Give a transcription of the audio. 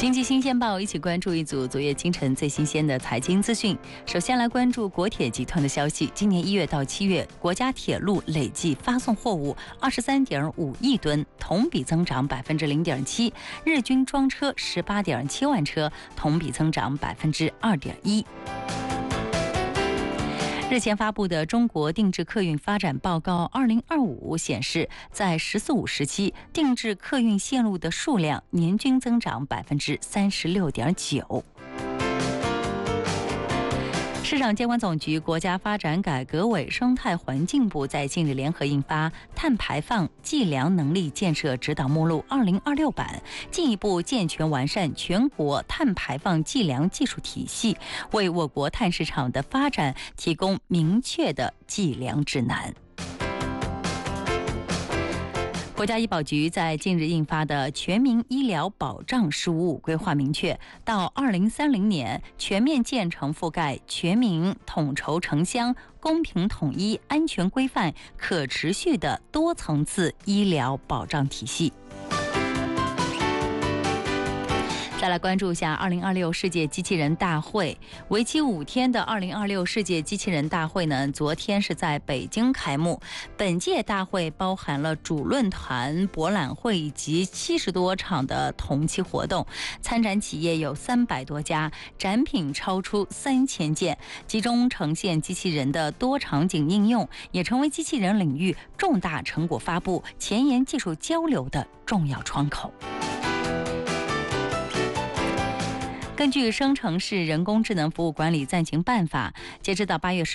经济新鲜报一起关注一组昨夜清晨最新鲜的财经资讯。首先来关注国铁集团的消息，今年1月到7月，国家铁路累计发送货物23.5亿吨，同比增长0.7%，日均装车18.7万车，同比增长2.1%。日前发布的中国定制客运发展报告2025显示，在“十四五”时期，定制客运线路的数量年均增长36.9%。市场监管总局、国家发展改革委、生态环境部在近日联合印发《碳排放计量能力建设指导目录2026版》，进一步健全完善全国碳排放计量技术体系，为我国碳市场的发展提供明确的计量指南。国家医保局在近日印发的《全民医疗保障事务》规划明确，到2030年全面建成覆盖全民统筹城乡、公平统一、安全规范、可持续的多层次医疗保障体系。再来关注一下2026世界机器人大会，为期5天的2026世界机器人大会呢，昨天是在北京开幕。本届大会包含了主论坛、博览会以及70多场的同期活动，参展企业有300多家，展品超出3000件，集中呈现机器人的多场景应用，也成为机器人领域重大成果发布、前沿技术交流的重要窗口。根据《生成式人工智能服务管理暂行办法》，截止到8月